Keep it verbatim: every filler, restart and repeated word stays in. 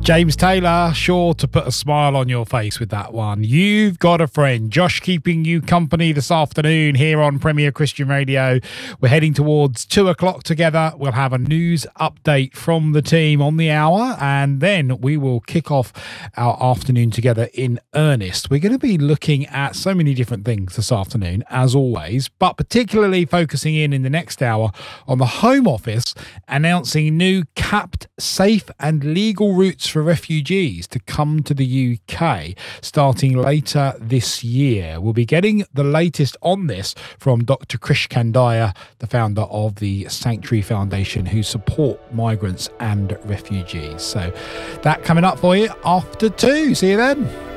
James Taylor, sure to put a smile on your face with that one. You've got a friend. Josh keeping you company this afternoon here on Premier Christian Radio. We're heading towards two o'clock together. We'll have a news update from the team on the hour, and then we will kick off our afternoon together in earnest. We're going to be looking at so many different things this afternoon, as always, but particularly focusing in in the next hour on the Home Office announcing new capped, safe and legal routes for refugees to come to the U K starting later this year. We'll be getting the latest on this from Doctor Krish Kandiah, the founder of the Sanctuary Foundation, who support migrants and refugees. So that coming up for you after two. See you then.